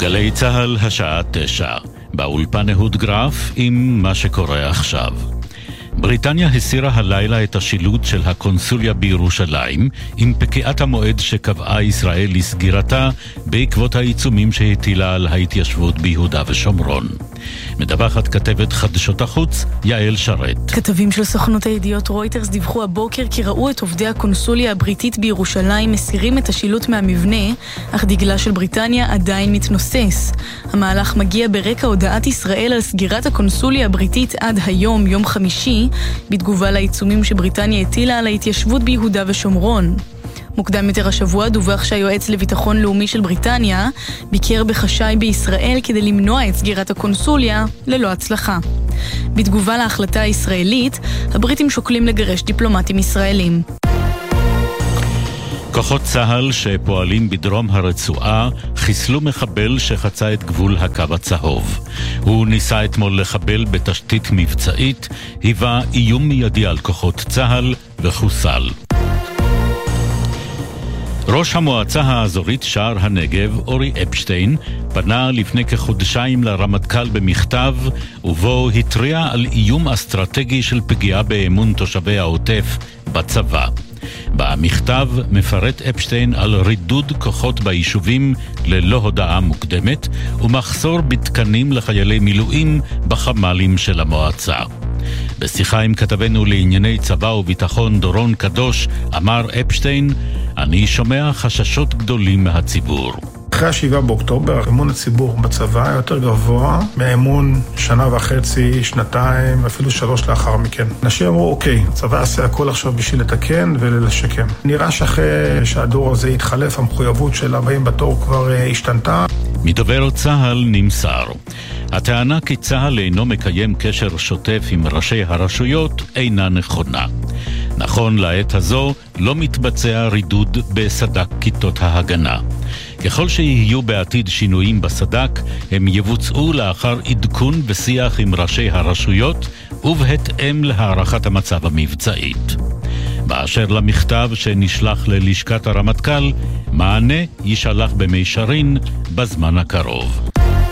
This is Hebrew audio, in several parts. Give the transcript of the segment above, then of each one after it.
גלי צהל השעה 9, באולפן אהוד גרף עם מה שקורה עכשיו. בריטניה הסירה הלילה את השילוט של הקונסוליה בירושלים עם פקיעת המועד שקבעה ישראל לסגירתה בעקבות העיצומים שהטילה על ההתיישבות ביהודה ושומרון. מדווחת כתבת חדשות החוץ יעל שרת. כתבים של סוכנות הידיעות רויטרס דיווחו הבוקר כי ראו את עובדי הקונסוליה הבריטית בירושלים מסירים את השילוט מהמבנה, אך דגלה של בריטניה עדיין מתנוסס. המהלך מגיע ברקע הודעת ישראל על סגירת הקונסוליה הבריטית עד היום, יום חמישי, בתגובה לעיצומים שבריטניה הטילה על ההתיישבות ביהודה ושומרון. מוקדם יותר השבוע דווח שהיועץ לביטחון לאומי של בריטניה ביקר בחשאי בישראל כדי למנוע את סגירת הקונסוליה ללא הצלחה. בתגובה להחלטה הישראלית, הבריטים שוקלים לגרש דיפלומטים ישראלים. כוחות צהל שפועלים בדרום הרצועה חיסלו מחבל שחצה את גבול הקו הצהוב. הוא ניסה אתמול לחבל בתשתית מבצעית, היווה איום מיידי על כוחות צהל וחוסל. ראש המועצה האזורית שער הנגב, אורי אפשטיין, פנה לפני כחודשיים לרמטכ"ל במכתב, ובו התריע על איום אסטרטגי של פגיעה באמון תושבי העוטף בצבא. במכתב מפרט אפשטיין על רידוד כוחות ביישובים ללא הודעה מוקדמת, ומחסור בתקנים לחיילי מילואים בחמ"לים של המועצה. בשיחה עם כתבנו לענייני צבא וביטחון דורון קדוש, אמר אפשטיין, אני שומע חששות גדולים מהציבור. אחרי 7 באוקטובר, אמון הציבור בצבא היה יותר גבוה מאמון שנה וחצי, שנתיים, אפילו 3 לאחר מכן. אנשים אמרו, אוקיי, הצבא עושה הכל עכשיו בשביל לתקן ולשקם. נראה שאחרי שהדור הזה התחלף, המחויבות של הבאים בתור כבר השתנתה. מדובר צהל נמסר. הטענה כי צהל אינו מקיים קשר שוטף עם ראשי הרשויות אינה נכונה. נכון לעת הזו לא מתבצע רידוד בסדק כיתות ההגנה. ככל שיהיו בעתיד שינויים בסדק, הם יבוצעו לאחר עדכון ושיח עם ראשי הרשויות ובהתאם להערכת המצב המבצעית. באשר למכתב שנשלח ללשכת הרמטכ"ל, מענה יישלח במישרין בזמן הקרוב.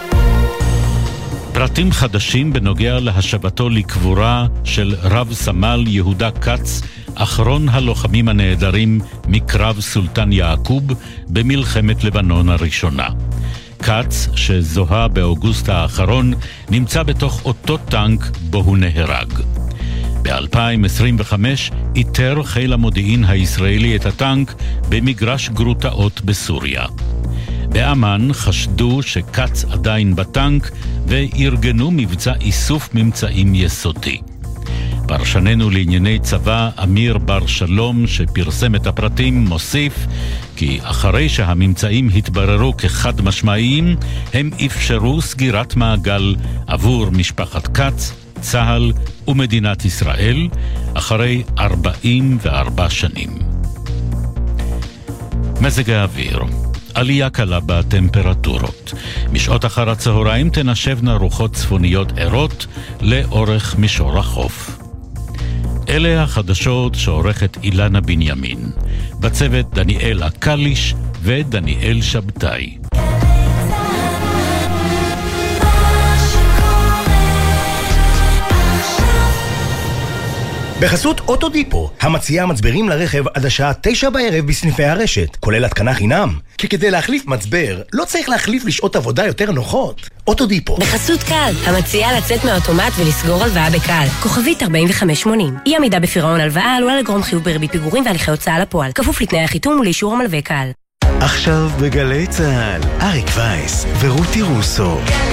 פרטים חדשים בנוגע להשבתו לקבורה של רב סמל יהודה קץ, אחרון הלוחמים הנהדרים מקרב סולטן יעקוב במלחמת לבנון הראשונה. קץ, שזוהה באוגוסט האחרון, נמצא בתוך אותו טנק בו הוא נהרג. ב-2025 איתר חיל המודיעין הישראלי את הטנק במגרש גרוטאות בסוריה. באמן חשדו שקץ עדיין בטנק וארגנו מבצע איסוף ממצאים יסודי. פרשננו לענייני צבא אמיר בר שלום שפרסם את הפרטים מוסיף כי אחרי שהממצאים התבררו כחד משמעיים, הם אפשרו סגירת מעגל עבור משפחת קץ, צהל ומדינת ישראל אחרי 44 שנים. מזג האוויר, עלייה קלה בטמפרטורות. משעות אחר הצהריים תנשבנה רוחות צפוניות ערות לאורך מישור החוף. אלה החדשות שעורכת אילנה בנימין. בצוות דניאל הקליש ודניאל שבתאי. בחסות אוטודיפו, המציעה מצברים לרכב עד השעה 9 בערב בסניפי הרשת, כולל התקנה חינם. כי כדי להחליף מצבר, לא צריך להחליף לשעות עבודה יותר נוחות. אוטודיפו. בחסות קל, המציעה לצאת מהאוטומט ולסגור הלוואה בקל. כוכבית 4580. אי עמידה בפירעון הלוואה עלולה לגרום חיוב בריבית פיגורים והליכי הוצאה לפועל. כפוף לתנאי החיתום ולאישור המלווה קל. עכשיו בגלי צהל, אריק וייס ורותי רוסו.